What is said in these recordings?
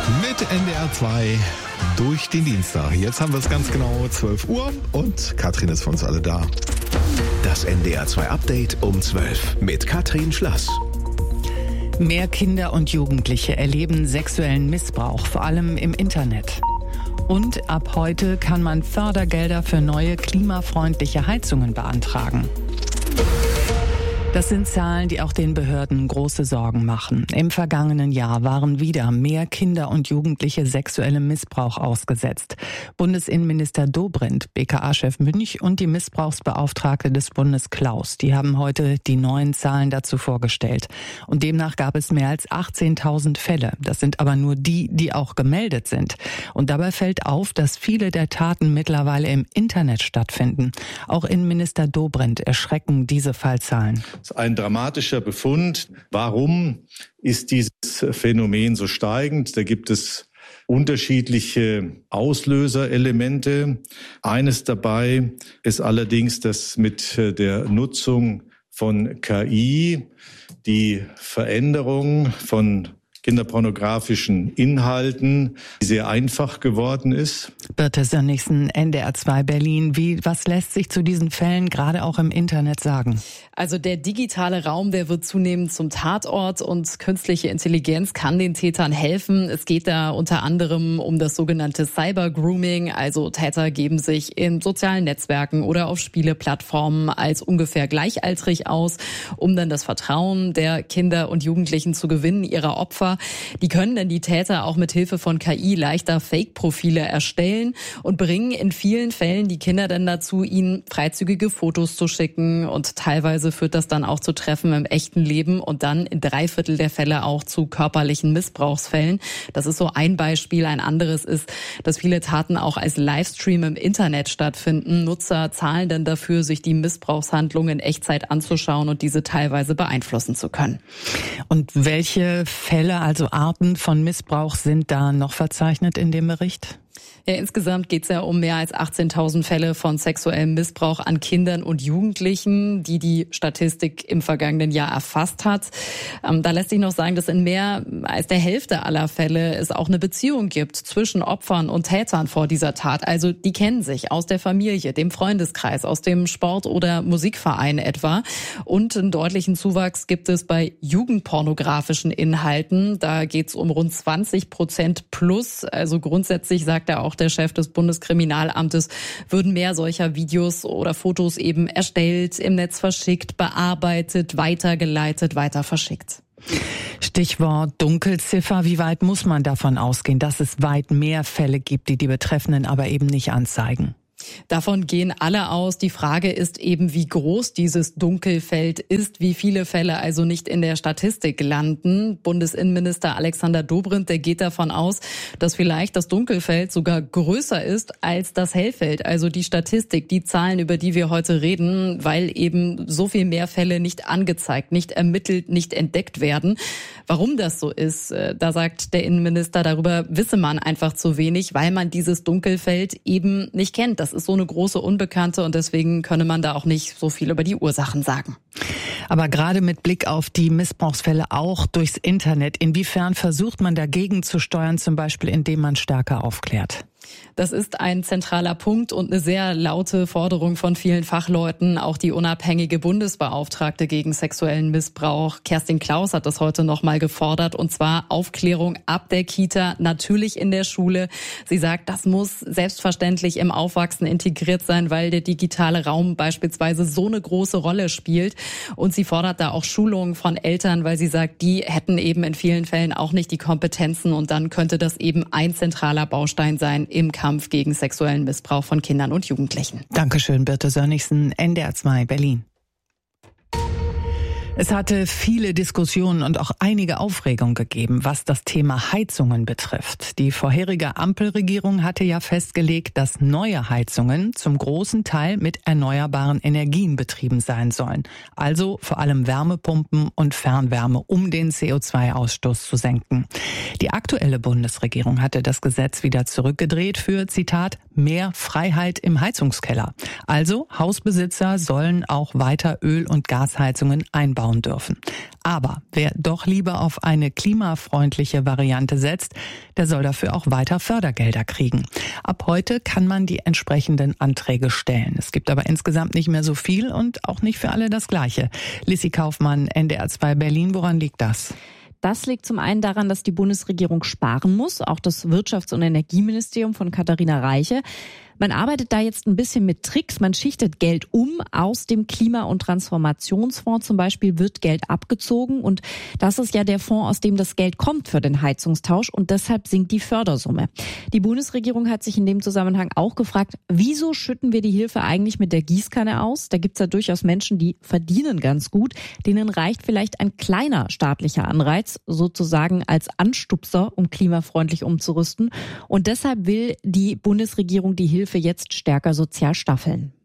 Mit NDR 2 durch den Dienstag. Jetzt haben wir es ganz genau 12 Uhr und Katrin ist für uns alle da. Das NDR 2 Update um 12 mit Katrin Schlass. Mehr Kinder und Jugendliche erleben sexuellen Missbrauch, vor allem im Internet. Und ab heute kann man Fördergelder für neue klimafreundliche Heizungen beantragen. Das sind Zahlen, die auch den Behörden große Sorgen machen. Im vergangenen Jahr waren wieder mehr Kinder und Jugendliche sexuellem Missbrauch ausgesetzt. Bundesinnenminister Dobrindt, BKA-Chef Münch und die Missbrauchsbeauftragte des Bundes Klaus, die haben heute die neuen Zahlen dazu vorgestellt. Und demnach gab es mehr als 18.000 Fälle. Das sind aber nur die, die auch gemeldet sind. Und dabei fällt auf, dass viele der Taten mittlerweile im Internet stattfinden. Auch Innenminister Dobrindt erschrecken diese Fallzahlen. Das ist ein dramatischer Befund. Warum ist dieses Phänomen so steigend? Da gibt es unterschiedliche Auslöserelemente. Eines dabei ist allerdings, dass mit der Nutzung von KI die Veränderung von kinderpornografischen Inhalten sehr einfach geworden ist. Birte Sönnigsen, NDR 2 Berlin. Was lässt sich zu diesen Fällen gerade auch im Internet sagen? Also der digitale Raum, der wird zunehmend zum Tatort und künstliche Intelligenz kann den Tätern helfen. Es geht da unter anderem um das sogenannte Cyber-Grooming. Also Täter geben sich in sozialen Netzwerken oder auf Spieleplattformen als ungefähr gleichaltrig aus, um dann das Vertrauen der Kinder und Jugendlichen zu gewinnen, ihrer Opfer. Die können dann die Täter auch mit Hilfe von KI leichter Fake-Profile erstellen und bringen in vielen Fällen die Kinder dann dazu, ihnen freizügige Fotos zu schicken, und teilweise führt das dann auch zu Treffen im echten Leben und dann in 3/4 der Fälle auch zu körperlichen Missbrauchsfällen. Das ist so ein Beispiel. Ein anderes ist, dass viele Taten auch als Livestream im Internet stattfinden. Nutzer zahlen dann dafür, sich die Missbrauchshandlungen in Echtzeit anzuschauen und diese teilweise beeinflussen zu können. Und welche Fälle, also Arten von Missbrauch, sind da noch verzeichnet in dem Bericht? Ja, insgesamt geht es ja um mehr als 18.000 Fälle von sexuellem Missbrauch an Kindern und Jugendlichen, die Statistik im vergangenen Jahr erfasst hat. Da lässt sich noch sagen, dass in mehr als der Hälfte aller Fälle es auch eine Beziehung gibt zwischen Opfern und Tätern vor dieser Tat. Also die kennen sich aus der Familie, dem Freundeskreis, aus dem Sport- oder Musikverein etwa. Und einen deutlichen Zuwachs gibt es bei jugendpornografischen Inhalten. Da geht es um rund 20% plus. Also grundsätzlich sagt auch der Chef des Bundeskriminalamtes, würden mehr solcher Videos oder Fotos eben erstellt, im Netz verschickt, bearbeitet, weitergeleitet, weiter verschickt. Stichwort Dunkelziffer. Wie weit muss man davon ausgehen, dass es weit mehr Fälle gibt, die Betreffenden aber eben nicht anzeigen? Davon gehen alle aus. Die Frage ist eben, wie groß dieses Dunkelfeld ist, wie viele Fälle also nicht in der Statistik landen. Bundesinnenminister Alexander Dobrindt, der geht davon aus, dass vielleicht das Dunkelfeld sogar größer ist als das Hellfeld. Also die Statistik, die Zahlen, über die wir heute reden, weil eben so viel mehr Fälle nicht angezeigt, nicht ermittelt, nicht entdeckt werden. Warum das so ist, da sagt der Innenminister, darüber wisse man einfach zu wenig, weil man dieses Dunkelfeld eben nicht kennt. Das ist so eine große Unbekannte und deswegen könne man da auch nicht so viel über die Ursachen sagen. Aber gerade mit Blick auf die Missbrauchsfälle auch durchs Internet, inwiefern versucht man dagegen zu steuern, zum Beispiel indem man stärker aufklärt? Das ist ein zentraler Punkt und eine sehr laute Forderung von vielen Fachleuten. Auch die unabhängige Bundesbeauftragte gegen sexuellen Missbrauch, Kerstin Klaus, hat das heute nochmal gefordert. Und zwar Aufklärung ab der Kita, natürlich in der Schule. Sie sagt, das muss selbstverständlich im Aufwachsen integriert sein, weil der digitale Raum beispielsweise so eine große Rolle spielt. Und sie fordert da auch Schulungen von Eltern, weil sie sagt, die hätten eben in vielen Fällen auch nicht die Kompetenzen. Und dann könnte das eben ein zentraler Baustein sein im Kampf gegen sexuellen Missbrauch von Kindern und Jugendlichen. Dankeschön, Birte Sönnigsen, NDR 2 Berlin. Es hatte viele Diskussionen und auch einige Aufregung gegeben, was das Thema Heizungen betrifft. Die vorherige Ampelregierung hatte ja festgelegt, dass neue Heizungen zum großen Teil mit erneuerbaren Energien betrieben sein sollen. Also vor allem Wärmepumpen und Fernwärme, um den CO2-Ausstoß zu senken. Die aktuelle Bundesregierung hatte das Gesetz wieder zurückgedreht für, Zitat, mehr Freiheit im Heizungskeller. Also Hausbesitzer sollen auch weiter Öl- und Gasheizungen einbauen anbauen dürfen. Aber wer doch lieber auf eine klimafreundliche Variante setzt, der soll dafür auch weiter Fördergelder kriegen. Ab heute kann man die entsprechenden Anträge stellen. Es gibt aber insgesamt nicht mehr so viel und auch nicht für alle das Gleiche. Lissi Kaufmann, NDR 2 Berlin, woran liegt das? Das liegt zum einen daran, dass die Bundesregierung sparen muss, auch das Wirtschafts- und Energieministerium von Katharina Reiche. Man arbeitet da jetzt ein bisschen mit Tricks. Man schichtet Geld um. Aus dem Klima- und Transformationsfonds zum Beispiel wird Geld abgezogen. Und das ist ja der Fonds, aus dem das Geld kommt für den Heizungstausch. Und deshalb sinkt die Fördersumme. Die Bundesregierung hat sich in dem Zusammenhang auch gefragt, wieso schütten wir die Hilfe eigentlich mit der Gießkanne aus? Da gibt's ja durchaus Menschen, die verdienen ganz gut. Denen reicht vielleicht ein kleiner staatlicher Anreiz, sozusagen als Anstupser, um klimafreundlich umzurüsten. Und deshalb will die Bundesregierung die Hilfe jetzt stärker sozial staffeln.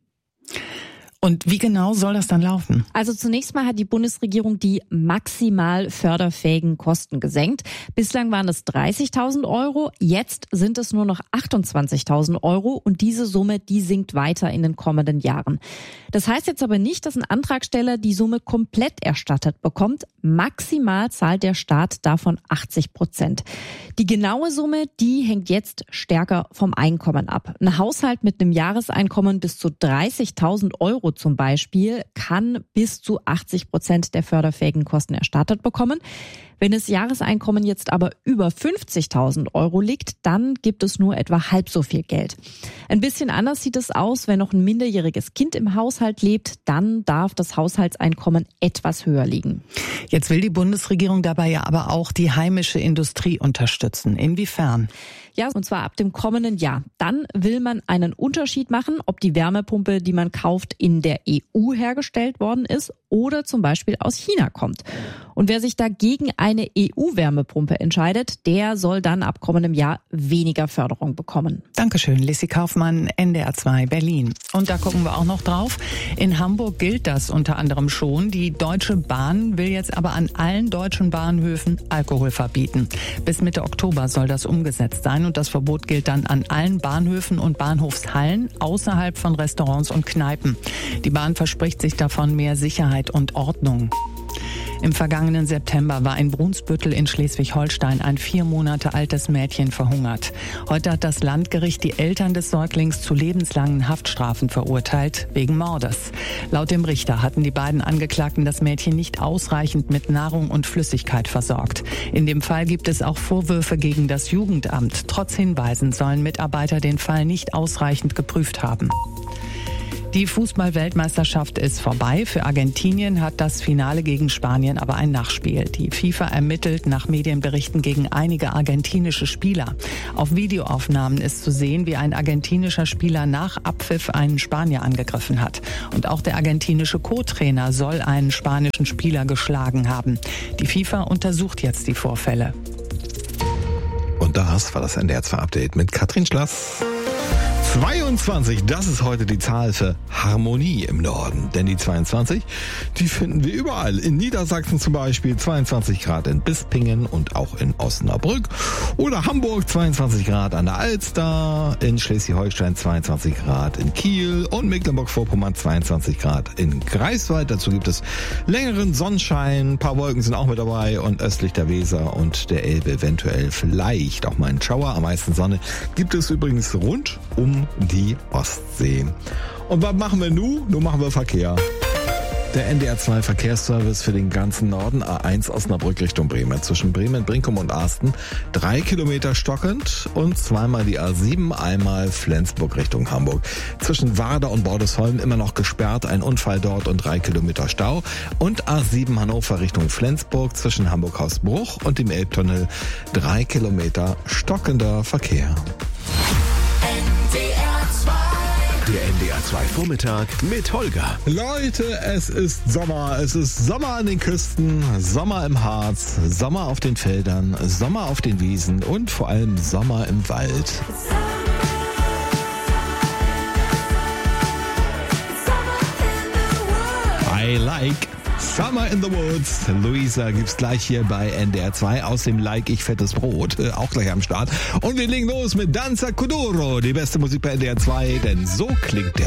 Und wie genau soll das dann laufen? Also zunächst mal hat die Bundesregierung die maximal förderfähigen Kosten gesenkt. Bislang waren es 30.000 Euro, jetzt sind es nur noch 28.000 Euro und diese Summe, die sinkt weiter in den kommenden Jahren. Das heißt jetzt aber nicht, dass ein Antragsteller die Summe komplett erstattet bekommt. Maximal zahlt der Staat davon 80%. Die genaue Summe, die hängt jetzt stärker vom Einkommen ab. Ein Haushalt mit einem Jahreseinkommen bis zu 30.000 Euro zum Beispiel kann bis zu 80% der förderfähigen Kosten erstattet bekommen. Wenn das Jahreseinkommen jetzt aber über 50.000 Euro liegt, dann gibt es nur etwa halb so viel Geld. Ein bisschen anders sieht es aus, wenn noch ein minderjähriges Kind im Haushalt lebt, dann darf das Haushaltseinkommen etwas höher liegen. Jetzt will die Bundesregierung dabei ja aber auch die heimische Industrie unterstützen. Inwiefern? Ja, und zwar ab dem kommenden Jahr. Dann will man einen Unterschied machen, ob die Wärmepumpe, die man kauft, in der EU hergestellt worden ist oder zum Beispiel aus China kommt. Und wer sich dagegen eine EU-Wärmepumpe entscheidet, der soll dann ab kommendem Jahr weniger Förderung bekommen. Dankeschön, Lissi Kaufmann, NDR 2 Berlin. Und da gucken wir auch noch drauf. In Hamburg gilt das unter anderem schon. Die Deutsche Bahn will jetzt aber an allen deutschen Bahnhöfen Alkohol verbieten. Bis Mitte Oktober soll das umgesetzt sein und das Verbot gilt dann an allen Bahnhöfen und Bahnhofshallen außerhalb von Restaurants und Kneipen. Die Bahn verspricht sich davon mehr Sicherheit und Ordnung. Im vergangenen September war in Brunsbüttel in Schleswig-Holstein ein 4 Monate altes Mädchen verhungert. Heute hat das Landgericht die Eltern des Säuglings zu lebenslangen Haftstrafen verurteilt, wegen Mordes. Laut dem Richter hatten die beiden Angeklagten das Mädchen nicht ausreichend mit Nahrung und Flüssigkeit versorgt. In dem Fall gibt es auch Vorwürfe gegen das Jugendamt. Trotz Hinweisen sollen Mitarbeiter den Fall nicht ausreichend geprüft haben. Die Fußball-Weltmeisterschaft ist vorbei. Für Argentinien hat das Finale gegen Spanien aber ein Nachspiel. Die FIFA ermittelt nach Medienberichten gegen einige argentinische Spieler. Auf Videoaufnahmen ist zu sehen, wie ein argentinischer Spieler nach Abpfiff einen Spanier angegriffen hat. Und auch der argentinische Co-Trainer soll einen spanischen Spieler geschlagen haben. Die FIFA untersucht jetzt die Vorfälle. Und das war das NDR 2 Update mit Katrin Schlass. 22, das ist heute die Zahl für Harmonie im Norden. Denn die 22, die finden wir überall. In Niedersachsen zum Beispiel 22 Grad in Bispingen und auch in Osnabrück. Oder Hamburg 22 Grad an der Alster. In Schleswig-Holstein 22 Grad in Kiel. Und Mecklenburg-Vorpommern 22 Grad in Greifswald. Dazu gibt es längeren Sonnenschein. Ein paar Wolken sind auch mit dabei. Und östlich der Weser und der Elbe eventuell vielleicht auch mal einen Schauer. Am meisten Sonne gibt es übrigens rund um die Ostsee. Und was machen wir nun? Nun machen wir Verkehr. Der NDR 2 Verkehrsservice für den ganzen Norden, A1 Osnabrück Richtung Bremen. Zwischen Bremen, Brinkum und Arsten 3 Kilometer stockend und zweimal die A7, einmal Flensburg Richtung Hamburg. Zwischen Warder und Bordesholm immer noch gesperrt, ein Unfall dort und 3 Kilometer Stau. Und A7 Hannover Richtung Flensburg zwischen Hamburg-Hausbruch und dem Elbtunnel 3 Kilometer stockender Verkehr. Der NDR 2 Vormittag mit Holger. Leute, es ist Sommer. Es ist Sommer an den Küsten, Sommer im Harz, Sommer auf den Feldern, Sommer auf den Wiesen und vor allem Sommer im Wald. I like Summer in the Woods. Luisa gibt's gleich hier bei NDR 2. Außerdem like ich fettes Brot. Auch gleich am Start. Und wir legen los mit Danza Kuduro. Die beste Musik bei NDR 2, denn so klingt der